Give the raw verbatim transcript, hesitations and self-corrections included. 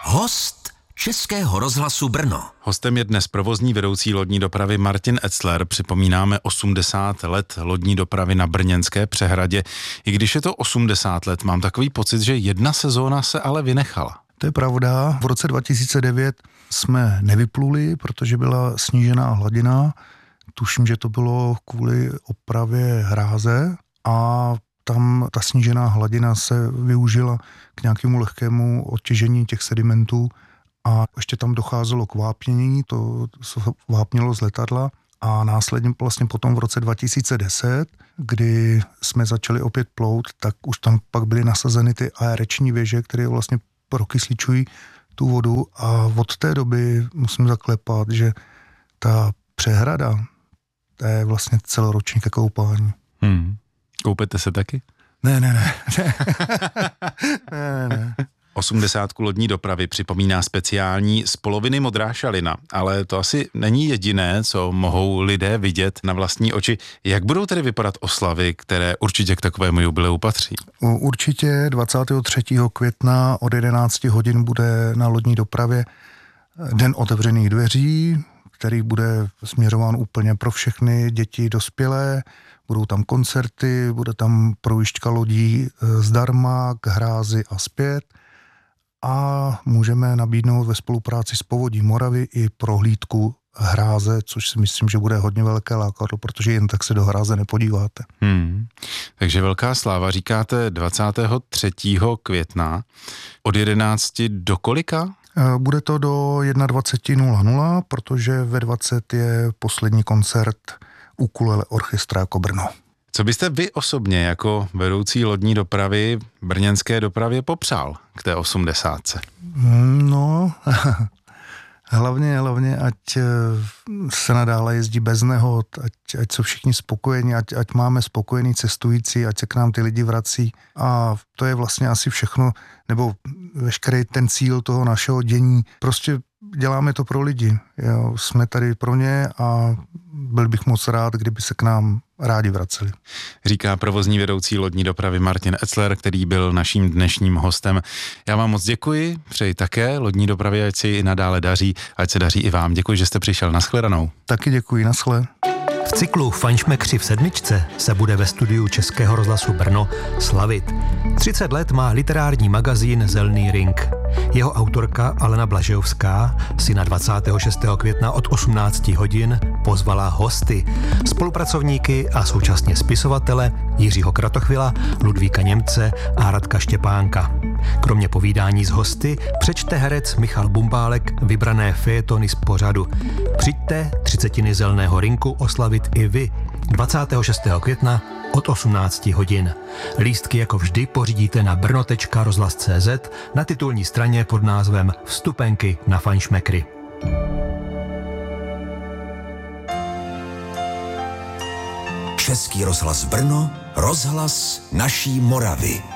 Host Českého rozhlasu Brno. Hostem je dnes provozní vedoucí lodní dopravy Martin Etzler. Připomínáme osmdesát let lodní dopravy na brněnské přehradě. I když je to osmdesát let, mám takový pocit, že jedna sezóna se ale vynechala. To je pravda. V roce dva tisíce devět jsme nevypluli, protože byla snížená hladina. Tuším, že to bylo kvůli opravě hráze a tam ta snížená hladina se využila k nějakému lehkému odtěžení těch sedimentů a ještě tam docházelo k vápnění, to se vápnilo z letadla a následně vlastně potom v roce dva tisíce deset, kdy jsme začali opět plout, tak už tam pak byly nasazeny ty aereční věže, které vlastně prokysličují tu vodu a od té doby musím zaklepat, že ta přehrada, to je vlastně celoroční ke koupání. Hmm. Koupete se taky? Ne, ne, ne. ne, ne, ne. Osmdesátku lodní dopravy připomíná speciální z poloviny modrá šalina, ale to asi není jediné, co mohou lidé vidět na vlastní oči. Jak budou tedy vypadat oslavy, které určitě k takovému jubileu patří? Určitě dvacátého třetího května od jedenácti hodin bude na lodní dopravě Den otevřených dveří, který bude směřován úplně pro všechny děti dospělé. Budou tam koncerty, bude tam projížďka lodí zdarma k hrázi a zpět. A můžeme nabídnout ve spolupráci s Povodí Moravy i prohlídku hráze, což si myslím, že bude hodně velké lákadlo, protože jen tak se do hráze nepodíváte. Hmm. Takže velká sláva, říkáte dvacátého třetího května od jedenácti do kolika? Bude to do dvacet jedna nula nula, protože ve dvacet je poslední koncert Ukulele orchestra jako Brno. Co byste vy osobně jako vedoucí lodní dopravy brněnské dopravě popřál k té osmdesátce? No, hlavně, hlavně, ať se nadále jezdí bez nehod, ať, ať jsou všichni spokojení, ať, ať máme spokojení cestující, ať se k nám ty lidi vrací a to je vlastně asi všechno, nebo veškerý ten cíl toho našeho dění. Prostě děláme to pro lidi, jo, jsme tady pro ně a byl bych moc rád, kdyby se k nám rádi vraceli. Říká provozní vedoucí lodní dopravy Martin Etzler, který byl naším dnešním hostem. Já vám moc děkuji, přeji také lodní dopravě, ať si i nadále daří, ať se daří i vám. Děkuji, že jste přišel. Nashledanou. Taky děkuji, nashle. V cyklu Fajnšmekři v sedmičce se bude ve studiu Českého rozhlasu Brno slavit. třicet let má literární magazín Zelný ring. Jeho autorka Alena Blažejovská si na dvacátého šestého května od osmnácti hodin pozvala hosty, spolupracovníky a současně spisovatele Jiřího Kratochvila, Ludvíka Němce a Radka Štěpánka. Kromě povídání s hosty přečte herec Michal Bumbálek vybrané fejetony z pořadu. Přijďte třicetiny Zelného rinku oslavit i vy dvacátého šestého května od osmnácti hodin. Lístky jako vždy pořídíte na brno tečka rozhlas tečka cé zet na titulní straně pod názvem Vstupenky na Fajnšmekry. Český rozhlas Brno, rozhlas naší Moravy.